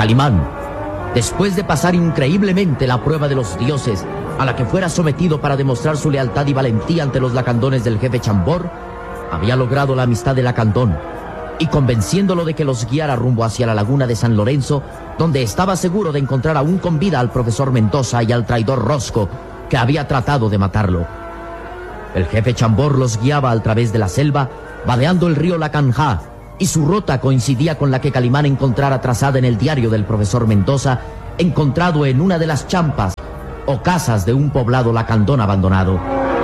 Calimán, después de pasar increíblemente la prueba de los dioses, a la que fuera sometido para demostrar su lealtad y valentía ante los lacandones del jefe Chambord, había logrado la amistad de Lacandón, y convenciéndolo de que los guiara rumbo hacia la laguna de San Lorenzo, donde estaba seguro de encontrar aún con vida al profesor Mendoza y al traidor Rosco, que había tratado de matarlo. El jefe Chambord los guiaba a través de la selva, vadeando el río Lacanjá, y su ruta coincidía con la que Calimán encontrara trazada en el diario del profesor Mendoza, encontrado en una de las champas o casas de un poblado lacandón abandonado.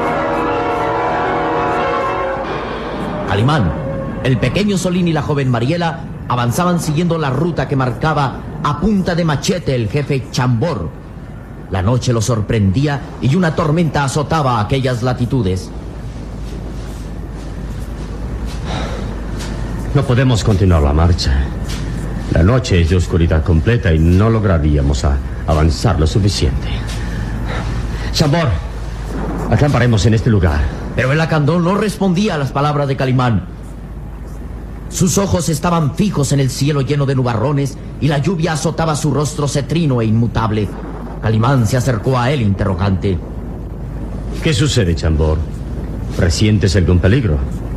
Calimán, el pequeño Solín y la joven Mariela avanzaban siguiendo la ruta que marcaba a punta de machete el jefe Chambord. La noche los sorprendía y una tormenta azotaba aquellas latitudes. No podemos continuar la marcha. La noche es de oscuridad completa y no lograríamos avanzar lo suficiente. Chambord, acamparemos en este lugar. Pero el lacandón no respondía a las palabras de Calimán. Sus ojos estaban fijos en el cielo lleno de nubarrones y la lluvia azotaba su rostro cetrino e inmutable. Calimán se acercó a él interrogante. ¿Qué sucede, Chambord? ¿Presientes algún peligro?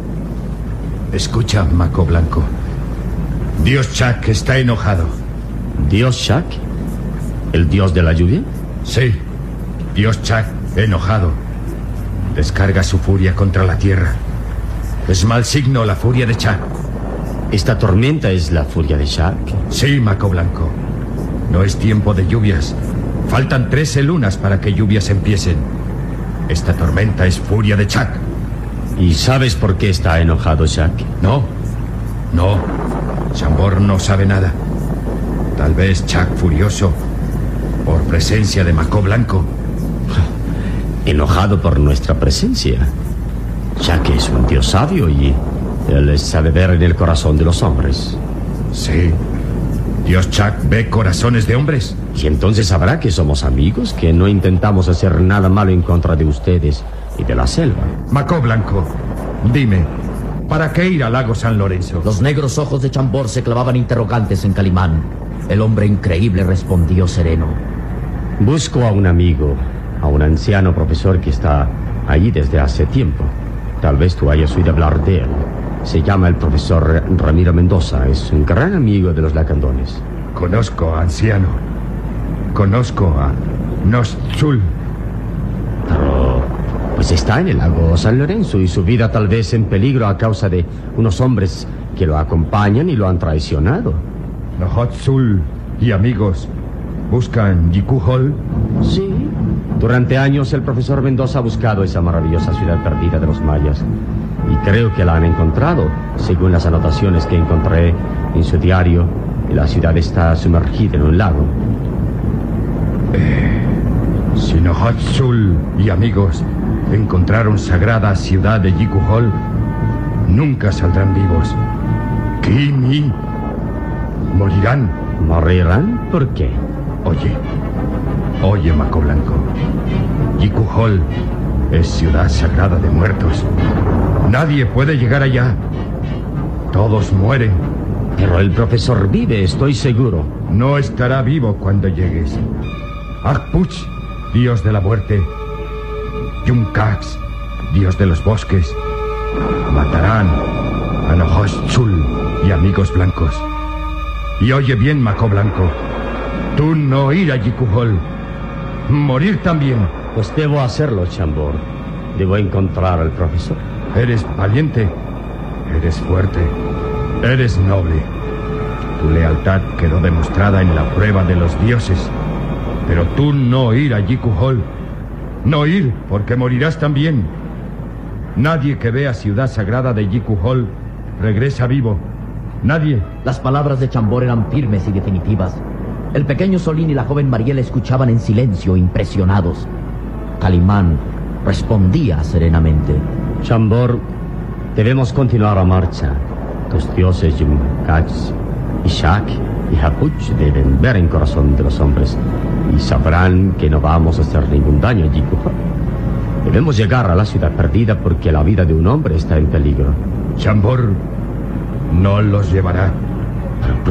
Escucha, Maco Blanco. Dios Chak está enojado. ¿Dios Chak? ¿El dios de la lluvia? Sí, Dios Chak enojado. Descarga su furia contra la tierra. Es mal signo la furia de Chak. ¿Esta tormenta es la furia de Chak? Sí, Maco Blanco. No es tiempo de lluvias. Faltan 13 lunas para que lluvias empiecen. Esta tormenta es furia de Chak. ¿Y sabes por qué está enojado Chak? No. Chambord no sabe nada. Tal vez Chak furioso por presencia de Maco Blanco. Enojado por nuestra presencia. Chak es un dios sabio y él sabe ver en el corazón de los hombres. Sí. Dios Chak ve corazones de hombres. Y entonces sabrá que somos amigos, que no intentamos hacer nada malo en contra de ustedes y de la selva. Maco Blanco, dime, ¿para qué ir al lago San Lorenzo? Los negros ojos de Chambord se clavaban interrogantes en Calimán. El hombre increíble respondió sereno. Busco a un amigo, a un anciano profesor que está allí desde hace tiempo. Tal vez tú hayas oído hablar de él. Se llama el profesor Ramiro Mendoza. Es un gran amigo de los lacandones. Conozco, anciano. Conozco a Noschul. Pero pues está en el lago San Lorenzo y su vida tal vez en peligro a causa de unos hombres que lo acompañan y lo han traicionado. Nohotzul y amigos buscan Yikuhol. Sí. Durante años el profesor Mendoza ha buscado esa maravillosa ciudad perdida de los mayas. Y creo que la han encontrado, según las anotaciones que encontré en su diario. Y la ciudad está sumergida en un lago. Si Nohotzul y amigos encontraron sagrada ciudad de Yikuhol, nunca saldrán vivos. Kimi morirán. ¿Morirán? ¿Por qué? Oye, Maco Blanco. Yikuhol es ciudad sagrada de muertos. Nadie puede llegar allá. Todos mueren. Pero el profesor vive, estoy seguro. No estará vivo cuando llegues. Akpuch, dios de la muerte. Yuncax, dios de los bosques. Matarán a Nohotzul y amigos blancos. Y oye bien, Maco Blanco. Tú no ir a Yikuhol. Morir también. Pues debo hacerlo, Chambord. Debo encontrar al profesor. Eres valiente. Eres fuerte. Eres noble. Tu lealtad quedó demostrada en la prueba de los dioses. Pero tú no ir a Yikuhol. No ir, porque morirás también. Nadie que vea ciudad sagrada de Yikuhol regresa vivo. Nadie. Las palabras de Chambord eran firmes y definitivas. El pequeño Solín y la joven Mariela escuchaban en silencio, impresionados. Calimán respondía serenamente. Chambord, debemos continuar la marcha. Los dioses Yuncax y Chak y Hapuch deben ver en corazón de los hombres y sabrán que no vamos a hacer ningún daño a Yikuhol. Debemos llegar a la ciudad perdida porque la vida de un hombre está en peligro. Chambord no los llevará. Pero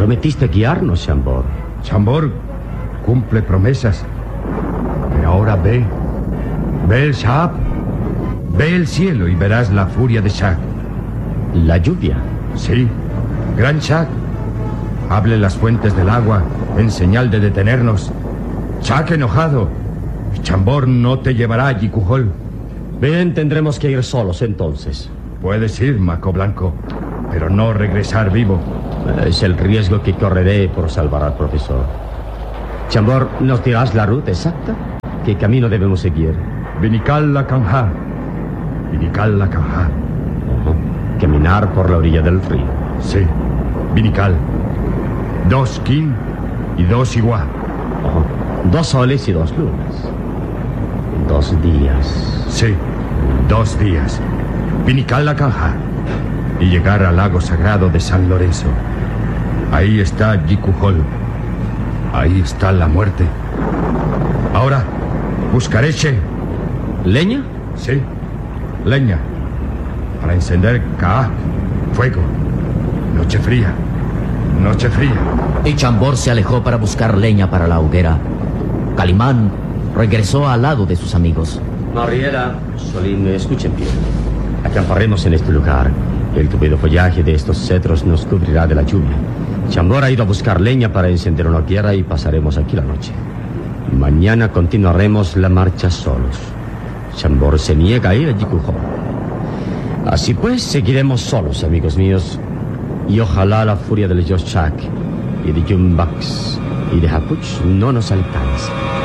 Prometiste guiarnos, Chambord. Chambord cumple promesas. Pero ahora ve. Ve el Shahab. Ve el cielo y verás la furia de Shak. La lluvia. Sí, Gran Shak. Hable las fuentes del agua en señal de detenernos. Shak enojado. Chambord no te llevará a Yikuhol. Bien, tendremos que ir solos entonces. Puedes ir, Maco Blanco, pero no regresar vivo. Es el riesgo que correré por salvar al profesor. Chambord, ¿nos dirás la ruta exacta? ¿Qué camino debemos seguir? Vinikal la Kanja. Vinikal la Kanja. Caminar por la orilla del río. Sí, Vinikal. 2 kin y 2 iguá. 2 soles y 2 lunas. 2 días. Sí, 2 días. Vinikal la Kanja. Y llegar al lago sagrado de San Lorenzo. Ahí está Yikuhol. Ahí está la muerte. Ahora, buscaré She. ¿Leña? Sí, leña. Para encender Ka'a, fuego. Noche fría. Noche fría. Y Chambord se alejó para buscar leña para la hoguera. Calimán regresó al lado de sus amigos. Mariela, Solín, escuchen bien. Acamparemos en este lugar. El tupido follaje de estos cedros nos cubrirá de la lluvia. Chambord ha ido a buscar leña para encender una hoguera y pasaremos aquí la noche. Mañana continuaremos la marcha solos. Chambord se niega a ir a Yikuhol. Así pues, seguiremos solos, amigos míos. Y ojalá la furia del Yoshak y de Jumbax y de Hapuch no nos alcance.